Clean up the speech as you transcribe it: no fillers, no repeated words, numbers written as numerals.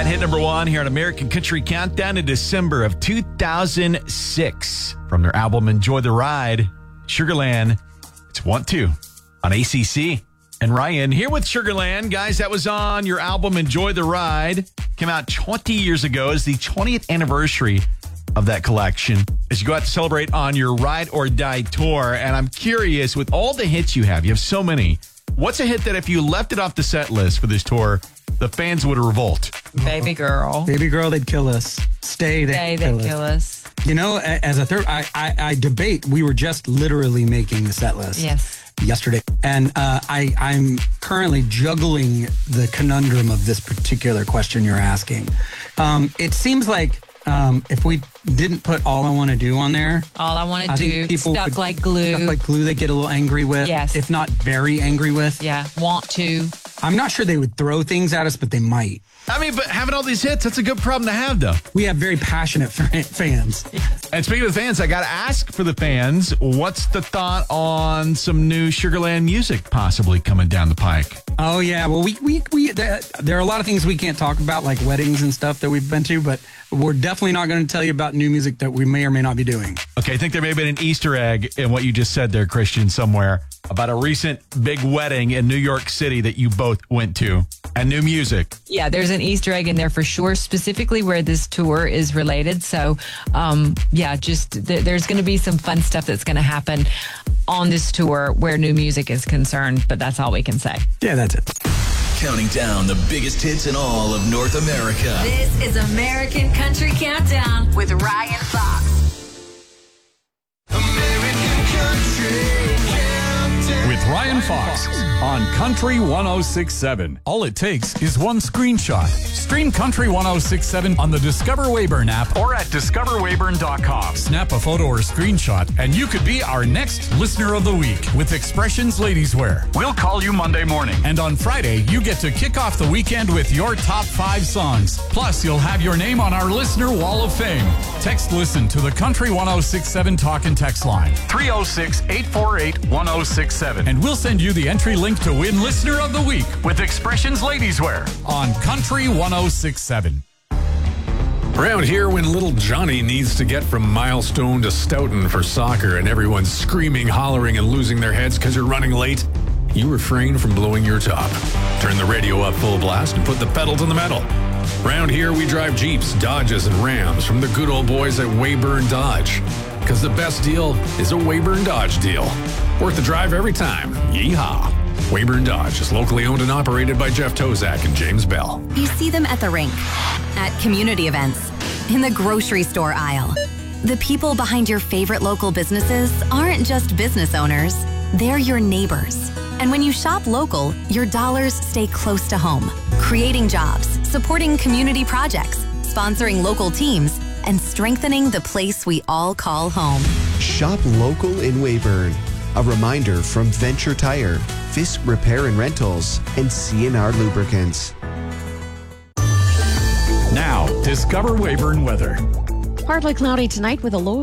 That hit number one here on American Country Countdown in December of 2006. From their album Enjoy the Ride, Sugarland. It's 1-2 on ACC. And Ryan here with Sugarland. Guys, that was on your album Enjoy the Ride. Came out 20 years ago as the 20th anniversary of that collection as you go out to celebrate on your Ride or Die tour. And I'm curious, with all the hits you have so many, what's a hit that if you left it off the set list for this tour, the fans would revolt? Baby Girl. Baby Girl, they'd kill us. Stay, they'd kill us. us. As a third, I debate. We were just literally making the set list. Yes. Yesterday. And I'm currently juggling the conundrum of this particular question you're asking. It seems like if we didn't put All I Want to Do on there. All I Want to Do, Stuck Like Glue. Stuck Like Glue, they get a little angry with. Yes. If not very angry with. Yeah, Want To. I'm not sure they would throw things at us, but they might. I mean, but having all these hits, that's a good problem to have, though. We have very passionate fans. And speaking of the fans, I got to ask for the fans, what's the thought on some new Sugarland music possibly coming down the pike? Oh, yeah. Well, there are a lot of things we can't talk about, like weddings and stuff that we've been to, but we're definitely not going to tell you about new music that we may or may not be doing. Okay, I think there may have been an Easter egg in what you just said there, Christian, somewhere about a recent big wedding in New York City that you both went to and new music. Yeah, there's an Easter egg in there for sure, specifically where this tour is related. So, there's going to be some fun stuff that's going to happen on this tour where new music is concerned, but that's all we can say. Yeah, that's it. Counting down the biggest hits in all of North America. This is American Country Countdown with Ryan Fox. American Country Countdown. With Ryan Fox on Country 106.7. All it takes is one screenshot. Stream Country 106.7 on the Discover Weyburn app or at discoverweyburn.com. Snap a photo or screenshot and you could be our next Listener of the Week with Expressions Ladies Wear. We'll call you Monday morning. And on Friday, you get to kick off the weekend with your top 5 songs. Plus, you'll have your name on our Listener Wall of Fame. Text Listen to the Country 106.7 talk and text line 306-848-1067. And we'll send you the entry link to win Listener of the Week with Expressions Ladies Wear on Country 106.7. Around here, when little Johnny needs to get from Milestone to Stoughton for soccer and everyone's screaming, hollering, and losing their heads because you're running late, you refrain from blowing your top. Turn the radio up full blast and put the pedal to the metal. Around here, we drive Jeeps, Dodges, and Rams from the good old boys at Weyburn Dodge. Because the best deal is a Weyburn Dodge deal. Worth the drive every time. Yeehaw. Weyburn Dodge is locally owned and operated by Jeff Tozak and James Bell. You see them at the rink, at community events, in the grocery store aisle. The people behind your favorite local businesses aren't just business owners, they're your neighbors. And when you shop local, your dollars stay close to home, creating jobs, supporting community projects, sponsoring local teams, and strengthening the place we all call home. Shop local in Weyburn. A reminder from Venture Tire, Fisk Repair and Rentals, and CNR Lubricants. Now, Discover Weyburn weather. Partly cloudy tonight with a low